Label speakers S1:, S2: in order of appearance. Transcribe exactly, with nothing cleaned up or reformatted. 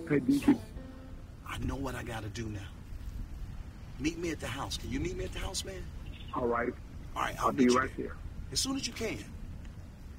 S1: Okay, D Q.
S2: I know what I got to do now. Meet me at the house. Can you meet me at the house, man?
S1: All right.
S2: All right, I'll,
S1: I'll
S2: meet
S1: be
S2: you
S1: right
S2: there.
S1: there.
S2: As soon as you can.